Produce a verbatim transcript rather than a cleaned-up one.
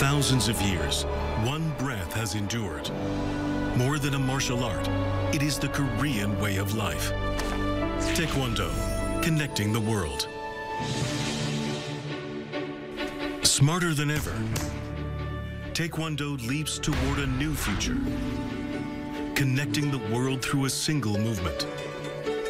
thousands of years, one breath has endured. More than a martial art, it is the Korean way of life. Taekwondo, connecting the world. Smarter than ever, Taekwondo leaps toward a new future, connecting the world through a single movement.